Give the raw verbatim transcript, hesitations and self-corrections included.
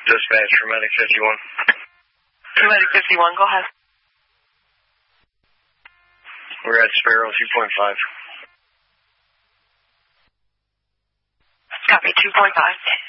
Dispatch for Medic fifty-one. Medic fifty-one, go ahead. We're at Sparrow two point five. Copy, two point five.